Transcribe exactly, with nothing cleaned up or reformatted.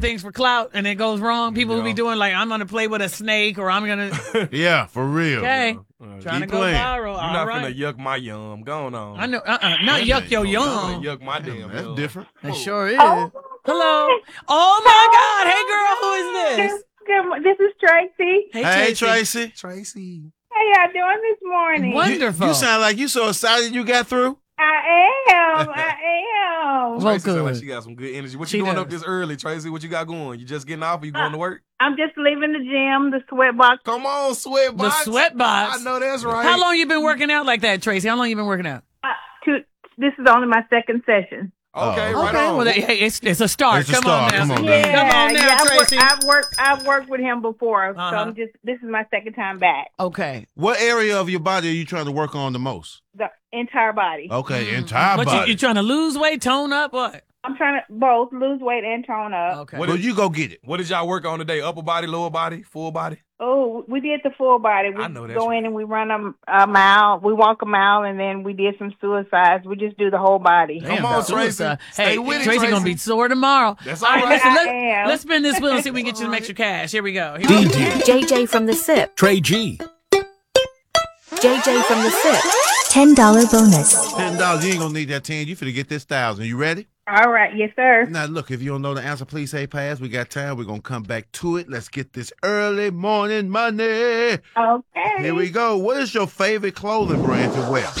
things for clout and it goes wrong. People Yeah. who be doing like, I'm gonna play with a snake or I'm gonna. Yeah, for real. Okay, Yeah. Uh, trying keep to go playing. viral. You're All not right. finna yuck my yum. Going on. I know. Uh. uh Not That yuck ain't your no yum. Yuck my Damn, damn. that's yum. different. It sure is. Oh, Hello. Oh my God. Hey, girl. Who is this? Good, mo- this is Tracy. Hey, Tracy. Tracy. How y'all doing this morning? What? You, Wonderful. you sound like you so excited you got through. I am. I am. Well, Tracy sound like good. she got some good energy. What She you doing does. up this early, Tracy? What you got going? You just getting off or you going to work? I'm just leaving the gym, the sweat box. Come on, sweat The box. sweat box. I know that's right. How long you been working out like that, Tracy? How long you been working out? Uh, to, this is only my second session. Okay, Oh. right okay. on. Well, hey, it's it's a start. It's a Come start. on now. Come on now. Yeah, Come on now, yeah. I've worked, Tracy. I've worked. I've worked with him before, Uh-huh. so I'm just. This is my second time back. Okay. What area of your body are you trying to work on the most? The entire body. Okay, entire What you, body. you trying to lose weight, tone up, what? I'm trying to both lose weight and tone up. Okay. What Well, you go get it. What did y'all work on today? Upper body, lower body, full body? Oh, we did the full body. We I know that's go right. in and we run a, a mile. We walk a mile, and then we did some suicides. We just do the whole body. Come Damn, on, suicide. Tracy. Stay Hey, with it, Tracy Tracy. gonna be sore tomorrow. That's all all right. right. Listen, I let, am. let's spin this wheel and see if we can get you some extra cash. Here we go. Here D we go. J, J J from the S I P. Trey G. J J from the S I P. ten dollar bonus. Ten dollars. You ain't gonna need that ten. You finna get this thousand. You ready? All right, yes, sir. Now look, if you don't know the answer, please say pass. We got time. We're gonna come back to it. Let's get this early morning money. Okay. Here we go. What is your favorite clothing brand to wear?